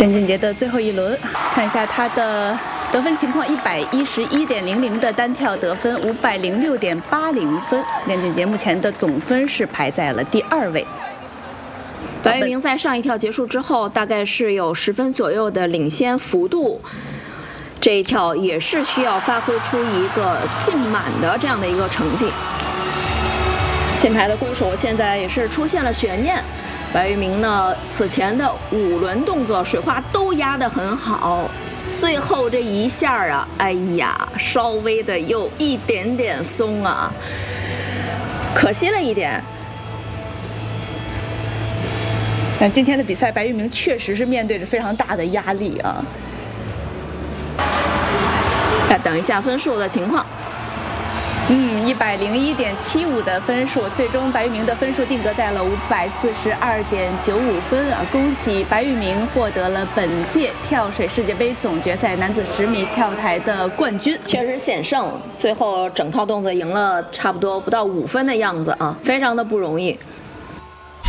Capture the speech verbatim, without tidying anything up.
电竞节的最后一轮，看一下他的得分情况：一百一十一点零零的单跳得分，五百零六点八零分。电竞节目前的总分是排在了第二位。 白玉明在上一跳结束之后，大概是有十分左右的领先幅度。这一跳也是需要发挥出一个进满的这样的一个成绩。金牌的攻守现在也是出现了悬念。白玉明呢，此前的五轮动作水花都压得很好，最后这一下啊，哎呀，稍微的有一点点松啊，可惜了一点。 但今天的比赛，白玉明确实是面对着非常大的压力啊。 再等一下分数的情况。 嗯，一百零一点七五的分数，最终白玉明的分数定格在了五百四十二点九五分啊！恭喜白玉明获得了本届跳水世界杯总决赛男子十米跳台的冠军， 确实险胜，最后整套动作赢了差不多不到五分的样子啊，非常的不容易。